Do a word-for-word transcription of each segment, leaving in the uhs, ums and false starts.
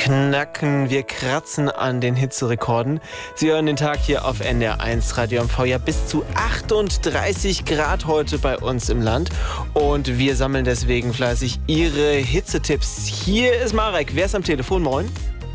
knacken, wir kratzen an den Hitzerekorden. Sie hören den Tag hier auf N D R eins Radio M V. Ja, bis zu achtunddreißig Grad heute bei uns im Land. Und wir sammeln deswegen fleißig Ihre Hitzetipps. Hier ist Marek. Wer ist am Telefon? Moin.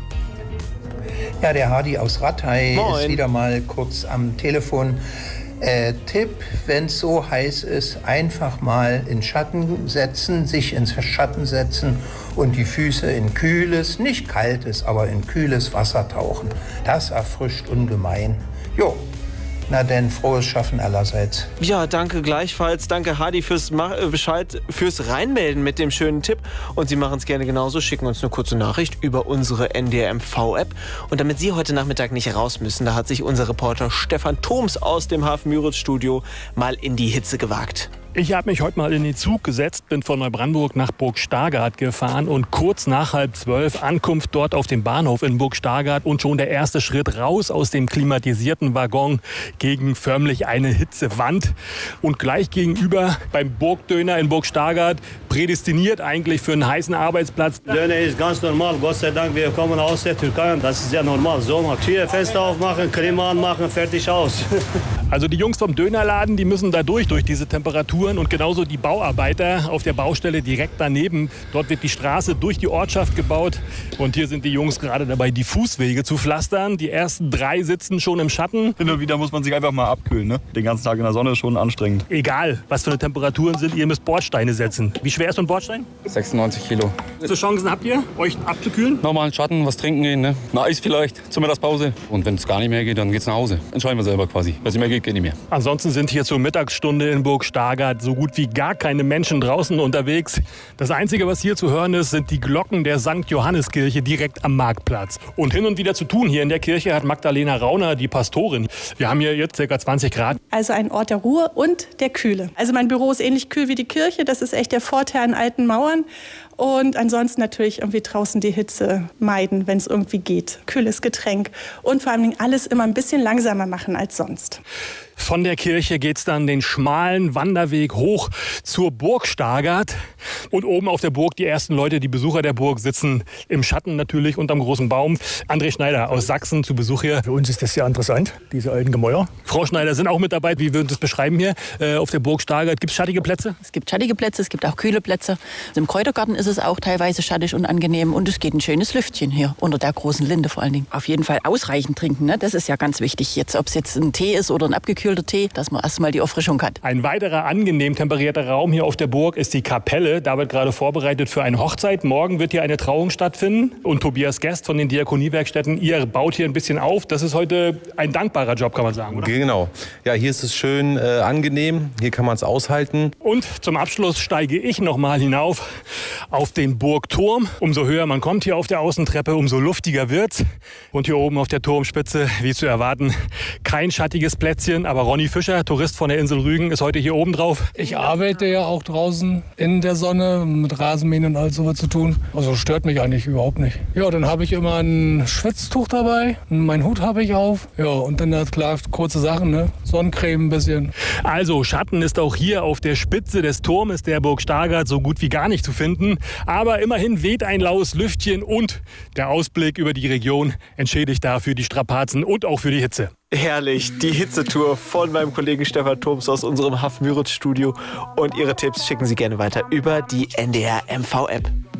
Ja, der Hardy aus Ratthei Moin. ist wieder mal kurz am Telefon. Äh, Tipp, wenn es so heiß ist, einfach mal in Schatten setzen, sich ins Schatten setzen und die Füße in kühles, nicht kaltes, aber in kühles Wasser tauchen. Das erfrischt ungemein. Jo, na denn, frohes Schaffen allerseits. Ja, danke gleichfalls. Danke, Hardy, fürs Ma- äh, Bescheid, fürs Reinmelden mit dem schönen Tipp. Und Sie machen es gerne genauso, schicken uns eine kurze Nachricht über unsere N D R M V-App. Und damit Sie heute Nachmittag nicht raus müssen, da hat sich unser Reporter Stefan Thoms aus dem Hafen-Müritz-Studio mal in die Hitze gewagt. Ich habe mich heute mal in den Zug gesetzt, bin von Neubrandenburg nach Burg Stargard gefahren und kurz nach halb zwölf Ankunft dort auf dem Bahnhof in Burg Stargard und schon der erste Schritt raus aus dem klimatisierten Waggon gegen förmlich eine Hitzewand. Und gleich gegenüber beim Burgdöner in Burg Stargard, prädestiniert eigentlich für einen heißen Arbeitsplatz. Döner ist ganz normal, Gott sei Dank, wir kommen aus der Türkei und das ist ja normal. Sommer, Tür, Fenster aufmachen, Creme anmachen, fertig aus. Also die Jungs vom Dönerladen, die müssen da durch, durch diese Temperatur. Und genauso die Bauarbeiter auf der Baustelle direkt daneben. Dort wird die Straße durch die Ortschaft gebaut. Und hier sind die Jungs gerade dabei, die Fußwege zu pflastern. Die ersten drei sitzen schon im Schatten. Hin und wieder muss man sich einfach mal abkühlen. Ne? Den ganzen Tag in der Sonne ist schon anstrengend. Egal, was für eine Temperaturen sind, ihr müsst Bordsteine setzen. Wie schwer ist so ein Bordstein? sechsundneunzig Kilo. Welche Chancen habt ihr, euch abzukühlen? Nochmal einen Schatten, was trinken gehen, ne? Ein Eis vielleicht zur Mittagspause. Und wenn es gar nicht mehr geht, dann geht's nach Hause. Entscheiden wir selber quasi. Wenn es nicht mehr geht, geht nicht mehr. Ansonsten sind hier zur Mittagsstunde in Burg Stargard so gut wie gar keine Menschen draußen unterwegs. Das Einzige, was hier zu hören ist, sind die Glocken der Sankt Johanneskirche direkt am Marktplatz. Und hin und wieder zu tun hier in der Kirche hat Magdalena Rauner, die Pastorin. Wir haben hier jetzt ca. zwanzig Grad. Also ein Ort der Ruhe und der Kühle. Also mein Büro ist ähnlich kühl wie die Kirche. Das ist echt der Vorteil an alten Mauern. Und ansonsten natürlich irgendwie draußen die Hitze meiden, wenn es irgendwie geht. Kühles Getränk und vor allem alles immer ein bisschen langsamer machen als sonst. Von der Kirche geht's dann den schmalen Wanderweg hoch zur Burg Stargard. Und oben auf der Burg, die ersten Leute, die Besucher der Burg, sitzen im Schatten natürlich unterm großen Baum. André Schneider aus Sachsen zu Besuch hier. Für uns ist das sehr interessant, diese alten Gemäuer. Frau Schneider sind auch mit dabei. Wie würden Sie das beschreiben hier äh, auf der Burg Stargard? Gibt es schattige Plätze? Es gibt schattige Plätze, es gibt auch kühle Plätze. Im Kräutergarten ist es auch teilweise schattig und angenehm. Und es geht ein schönes Lüftchen hier, unter der großen Linde vor allen Dingen. Auf jeden Fall ausreichend trinken, ne? Das ist ja ganz wichtig. Jetzt, ob es jetzt ein Tee ist oder ein abgekühlter Tee, dass man erstmal die Erfrischung hat. Ein weiterer angenehm temperierter Raum hier auf der Burg ist die Kapelle. Da wird gerade vorbereitet für eine Hochzeit. Morgen wird hier eine Trauung stattfinden. Und Tobias Guest von den Diakoniewerkstätten, ihr baut hier ein bisschen auf. Das ist heute ein dankbarer Job, kann man sagen, oder? Genau. Ja, hier ist es schön äh, angenehm. Hier kann man es aushalten. Und zum Abschluss steige ich noch mal hinauf auf den Burgturm. Umso höher man kommt hier auf der Außentreppe, umso luftiger wird's. Und hier oben auf der Turmspitze, wie zu erwarten, kein schattiges Plätzchen. Aber Ronny Fischer, Tourist von der Insel Rügen, ist heute hier oben drauf. Ich arbeite ja auch draußen in der Sonne mit Rasenmähen und all sowas zu tun. Also stört mich eigentlich überhaupt nicht. Ja, dann habe ich immer ein Schwitztuch dabei, meinen Hut habe ich auf. Ja, und dann klar kurze Sachen, ne? Sonnencreme ein bisschen. Also Schatten ist auch hier auf der Spitze des Turmes der Burg Stargard so gut wie gar nicht zu finden. Aber immerhin weht ein laues Lüftchen und der Ausblick über die Region entschädigt dafür die Strapazen und auch für die Hitze. Herrlich, die Hitzetour von meinem Kollegen Stefan Thoms aus unserem Hafen-Müritz-Studio. Und Ihre Tipps schicken Sie gerne weiter über die N D R M V-App.